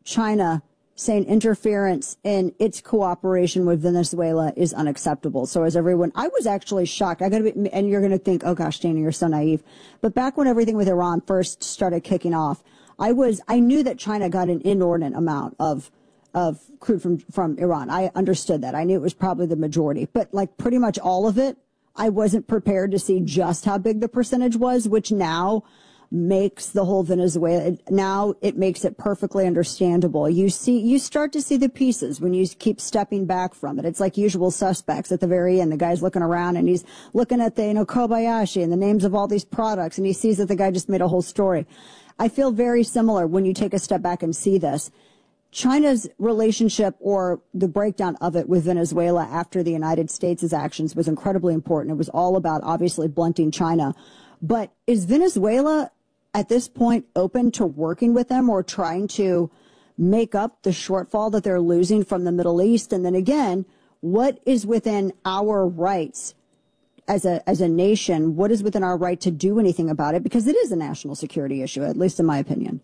China saying interference in its cooperation with Venezuela is unacceptable. So as everyone, I was actually shocked. And you're going to think, oh gosh, Dana, you're so naive. But back when everything with Iran first started kicking off, I knew that China got an inordinate amount of crude from Iran. I understood that. I knew it was probably the majority, but like pretty much all of it, I wasn't prepared to see just how big the percentage was, which now makes the whole Venezuela, now it makes it perfectly understandable. You start to see the pieces when you keep stepping back from it. It's like Usual Suspects at the very end. The guy's looking around and he's looking at the, Kobayashi and the names of all these products, and he sees that the guy just made a whole story. I feel very similar when you take a step back and see this. China's relationship, or the breakdown of it, with Venezuela after the United States' actions was incredibly important. It was all about obviously blunting China. But is Venezuela at this point open to working with them or trying to make up the shortfall that they're losing from the Middle East? And then again, what is within our rights as a nation? What is within our right to do anything about it? Because it is a national security issue, at least in my opinion.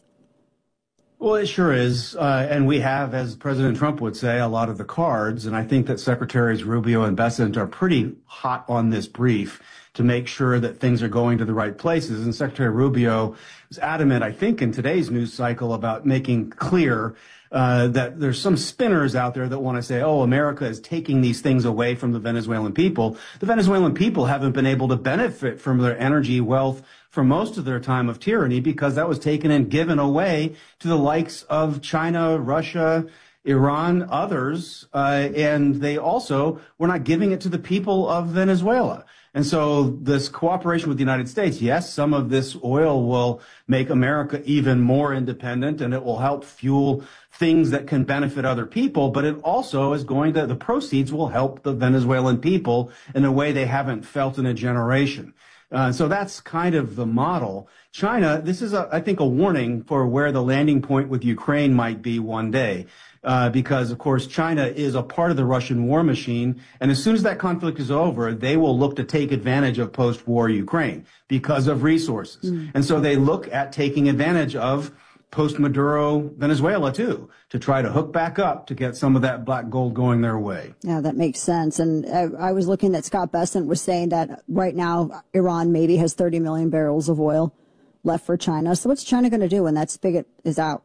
Well, it sure is. And we have, as President Trump would say, a lot of the cards. And I think that Secretaries Rubio and Bessent are pretty hot on this brief to make sure that things are going to the right places. And Secretary Rubio was adamant, I think, in today's news cycle about making clear that there's some spinners out there that want to say, oh, America is taking these things away from the Venezuelan people. The Venezuelan people haven't been able to benefit from their energy wealth for most of their time of tyranny because that was taken and given away to the likes of China, Russia, Iran, others, and they also were not giving it to the people of Venezuela. And so this cooperation with the United States, yes, some of this oil will make America even more independent, and it will help fuel things that can benefit other people, but it also is the proceeds will help the Venezuelan people in a way they haven't felt in a generation. So that's kind of the model. China, this is, I think, a warning for where the landing point with Ukraine might be one day. Because, of course, China is a part of the Russian war machine. And as soon as that conflict is over, they will look to take advantage of post-war Ukraine because of resources. And so they look at taking advantage of post-Maduro Venezuela, too, to try to hook back up to get some of that black gold going their way. Yeah, that makes sense. And I was looking that Scott Bessent was saying that right now Iran maybe has 30 million barrels of oil left for China. So what's China going to do when that spigot is out?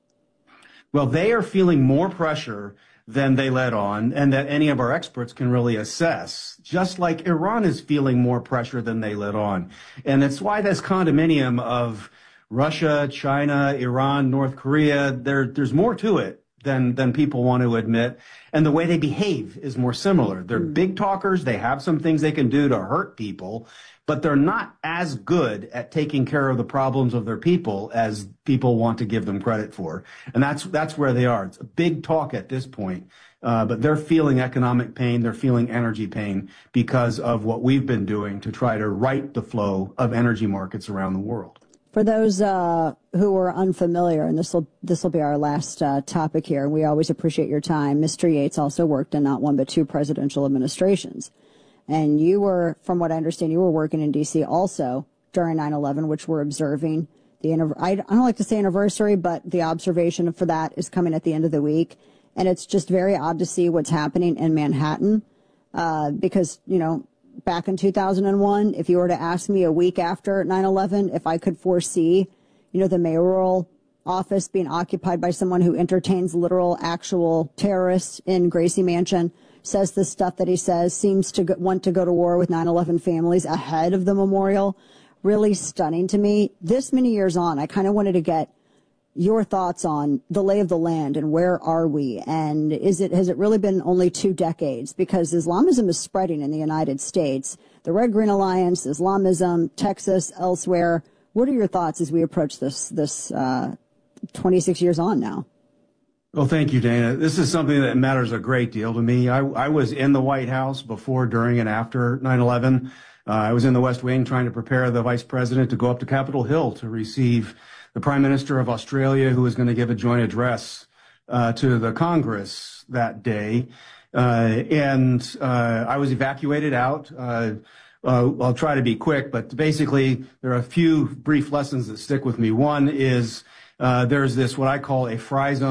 Well, they are feeling more pressure than they let on, and that any of our experts can really assess, just like Iran is feeling more pressure than they let on. And it's why this condominium of Russia, China, Iran, North Korea, there's more to it than people want to admit. And the way they behave is more similar. They're big talkers. They have some things they can do to hurt people, but they're not as good at taking care of the problems of their people as people want to give them credit for. And that's where they are. It's a big talk at this point. But they're feeling economic pain. They're feeling energy pain because of what we've been doing to try to right the flow of energy markets around the world. For those who are unfamiliar, and this will be our last topic here, we always appreciate your time. Mr. Yates also worked in not one but two presidential administrations. And you were, from what I understand, you were working in D.C. also during 9/11, which we're observing. I don't like to say anniversary, but the observation for that is coming at the end of the week. And it's just very odd to see what's happening in Manhattan because, back in 2001, if you were to ask me a week after 9/11 if I could foresee, the mayoral office being occupied by someone who entertains literal, actual terrorists in Gracie Mansion, says the stuff that he says, seems to want to go to war with 9/11 families ahead of the memorial, really stunning to me. This many years on, I kind of wanted to get your thoughts on the lay of the land and where are we? And has it really been only 2 decades? Because Islamism is spreading in the United States. The Red Green Alliance, Islamism, Texas, elsewhere. What are your thoughts as we approach this 26 years on now? Well, thank you, Dana. This is something that matters a great deal to me. I was in the White House before, during, and after 9/11. I was in the West Wing trying to prepare the vice president to go up to Capitol Hill to receive the Prime Minister of Australia, who was going to give a joint address to the Congress that day. And I was evacuated out. I'll try to be quick, but basically there are a few brief lessons that stick with me. One is there's this, what I call a fry zone